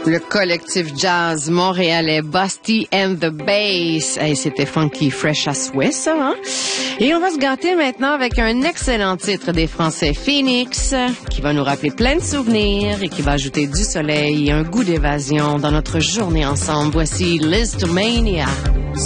Le collectif jazz montréalais Busty and the Bass. Hey, c'était funky, fresh à souhait, ça, hein? Et on va se gâter maintenant avec un excellent titre des Français, Phoenix, qui va nous rappeler plein de souvenirs et qui va ajouter du soleil et un goût d'évasion dans notre journée ensemble. Voici Listomania.